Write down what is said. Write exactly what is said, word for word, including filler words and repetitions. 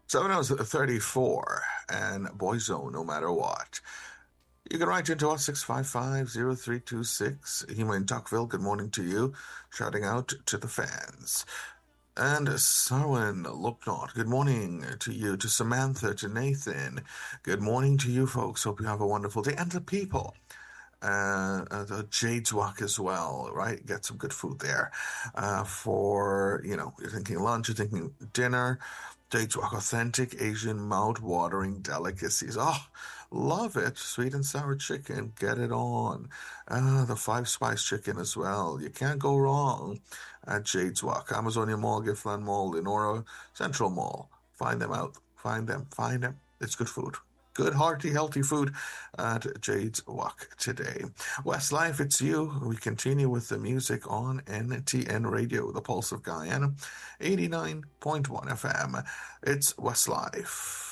seven hours thirty-four, and Boyzone, no matter what. You can write into us six five five, zero three two six. Hema in Tuckville, good morning to you. Shouting out to the fans. And Sarwin Lupnot, good morning to you, to Samantha, to Nathan. Good morning to you folks. Hope you have a wonderful day. And the people. Uh, uh, the Jade's Walk as well, right? Get some good food there. Uh, for, you know, you're thinking lunch, you're thinking dinner. Jade's Walk, authentic Asian mouth-watering delicacies. Oh, love it. Sweet and sour chicken. Get it on. Uh, the five-spice chicken as well. You can't go wrong at Jade's Walk. Amazonia Mall, Giftland Mall, Lenora Central Mall. Find them out. Find them. Find them. It's good food. Good, hearty, healthy food at Jade's Walk today. Westlife, it's you. We continue with the music on N T N Radio, the Pulse of Guyana, eighty-nine point one F M. It's Westlife.